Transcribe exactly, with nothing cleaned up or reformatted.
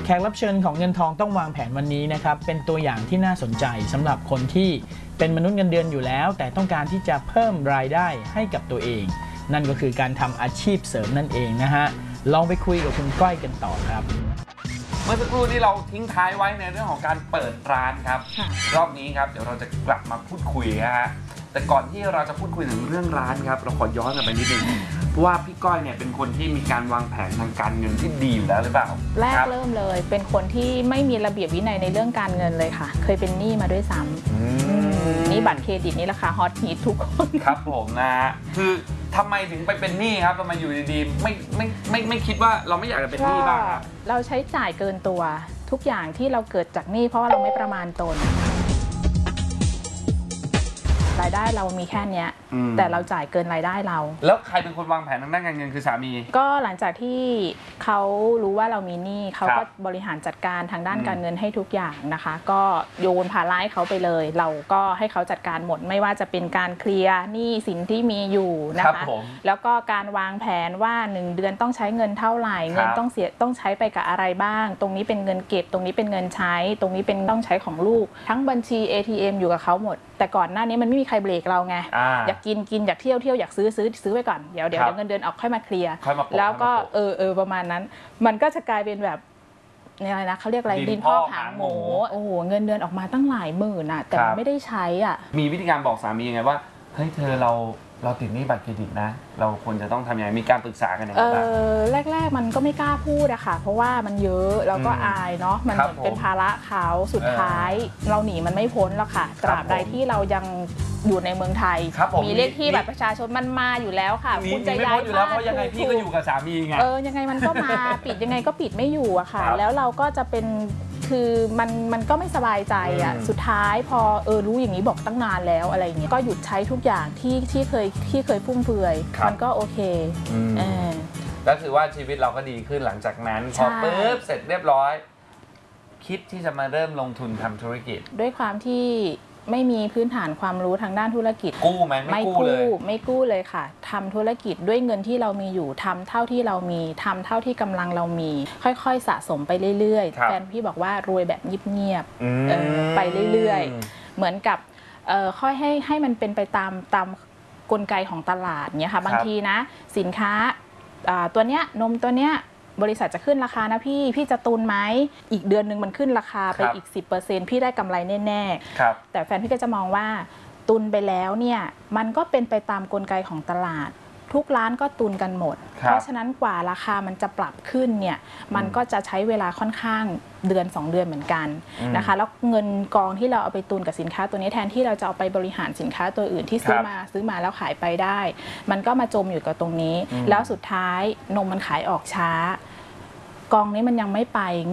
แขกรับเชิญของเงินทองต้องวางแผนวันนี้นะครับเป็นตัวอย่างที่น่าสนใจสำหรับคนที่เป็นมนุษย์เงินเดือนอยู่แล้วแต่ต้องการที่จะเพิ่มรายได้ให้กับตัวเองนั่นก็คือการทำอาชีพเสริมนั่นเองนะฮะลองไปคุยกับคุณก้อยกันต่อครับเมื่อสักครู่ที่เราทิ้งท้ายไว้ในเรื่องของการเปิดร้านครับรอบนี้ครับเดี๋ยวเราจะกลับมาพูดคุยนะฮะแต่ก่อนที่เราจะพูดคุยถึงเรื่องร้านครับเราขอย้อนกลับไปนิดนึงเพราะว่าพี่ก้อยเนี่ยเป็นคนที่มีการวางแผนทางการเงินที่ดีอยู่แล้วหรือเปล่าแรกเริ่มเลยเป็นคนที่ไม่มีระเบียบวินัยในเรื่องการเงินเลยค่ะเคยเป็นหนี้มาด้วยซ้ำนี่บัตรเครดิตนี่ราคาฮอตฮิตทุกคนครับผมนะคือทำไมถึงไปเป็นหนี้ครับทำไมอยู่ดีๆไม่ไม่ไม่ไม่คิดว่าเราไม่อยากจะเป็นหนี้บ้างครับเราใช้จ่ายเกินตัวทุกอย่างที่เราเกิดจากหนี้เพราะว่าเราไม่ประมาณตนรายได้เรามีแค่นี้แต่เราจ่ายเกินรายได้เราแล้วใครเป็นคนวางแผนทางด้านการเงินคือสามีก็หลังจากที่เขารู้ว่าเรามีหนี้เขาก็บริหารจัดการทางด้านการเงินให้ทุกอย่างนะคะก็โยนภาระให้เขาไปเลยเราก็ให้เขาจัดการหมดไม่ว่าจะเป็นการเคลียร์หนี้สินที่มีอยู่นะคะแล้วก็การวางแผนว่าหนึ่งเดือนต้องใช้เงินเท่าไหร่เงินต้องเสียต้องใช้ไปกับอะไรบ้างตรงนี้เป็นเงินเก็บตรงนี้เป็นเงินใช้ตรงนี้เป็นต้องใช้ของลูกทั้งบัญชี เอ ที เอ็ม อยู่กับเขาหมดแต่ก่อนหน้านี้มันไม่มีใครเบรกเราไง อ, อยากกินกินอยากเที่ยวเที่ยวอยากซื้อซื้อซื้อไปก่อนเดี๋ยวเดี๋ยวเงินเดือนออกค่อยมาเคลียร์แล้วก็เออเออประมาณนั้นมันก็จะกลายเป็นแบบอะไรนะเขาเรียกอะไรดินพ่อหางหมูโอ้โหเงินเดือนออกมาตั้งหลายหมื่นอ่ะแต่ไม่ได้ใช้อ่ะมีวิธีการบอกสามียังไงว่าเฮ้ยเธอเราเราติดหนี้บัตรเครดิตนะเราควรจะต้องทำยังไงมีการปรึกษากันยังไงบ้างแรกๆมันก็ไม่กล้าพูดอะค่ะเพราะว่ามันเยอะเราก็อายเนาะมันเหมือนเป็นภาระเขาสุดท้ายเราหนีมันไม่พ้นหรอกค่ะตราบใดที่เรายังอยู่ในเมืองไทยมีเลขที่บัตรประชาชนมันมาอยู่แล้วค่ะคุณจะย้ายบ้านเพราะยังไงพี่ก็อยู่กับสามีไงเออยังไงมันก็มาปิดยังไงก็ปิดไม่อยู่อะค่ะแล้วเราก็จะเป็นคือมันมันก็ไม่สบายใจอ่ะสุดท้ายพอเออรู้อย่างนี้บอกตั้งนานแล้วอะไรอย่างเงี้ยก็หยุดใช้ทุกอย่างที่ที่เคยที่เคยฟุ่มเฟือยมันก็โอเคก็คือว่าชีวิตเราก็ดีขึ้นหลังจากนั้นพอปุ๊บเสร็จเรียบร้อยคิดที่จะมาเริ่มลงทุนทำธุรกิจด้วยความที่ไม่มีพื้นฐานความรู้ทางด้านธุรกิจกู้ไหมไม่กู้เลยไม่กู้เลยค่ะทำธุรกิจด้วยเงินที่เรามีอยู่ทำเท่าที่เรามีทำเท่าที่กำลังเรามีค่อยๆสะสมไปเรื่อยๆแฟนพี่บอกว่ารวยแบบเงียบๆไปเรื่อยๆเหมือนกับค่อยให้ให้มันเป็นไปตามตามกลไกของตลาดเนี่ยค่ะบางทีนะสินค้าตัวเนี้ยนมตัวเนี้ยบริษัทจะขึ้นราคานะพี่พี่จะตุนไหมอีกเดือนหนึ่งมันขึ้นราคาไปอีก สิบเปอร์เซ็นต์ พี่ได้กำไรแน่ๆแต่แฟนพี่ก็จะมองว่าตุนไปแล้วเนี่ยมันก็เป็นไปตามกลไกของตลาดทุกร้านก็ตุนกันหมดเพราะฉะนั้นกว่าราคามันจะปรับขึ้นเนี่ยมันก็จะใช้เวลาค่อนข้างเดือนสองเดือนเหมือนกันนะคะแล้วเงินกองที่เราเอาไปตุนกับสินค้าตัวนี้แทนที่เราจะเอาไปบริหารสินค้าตัวอื่นที่ซื้อมาซื้อมาแล้วขายไปได้มันก็มาจมอยู่กับตรงนี้แล้วสุดท้ายนมมันขายออกช้ากองนี้มันยังไม่ไป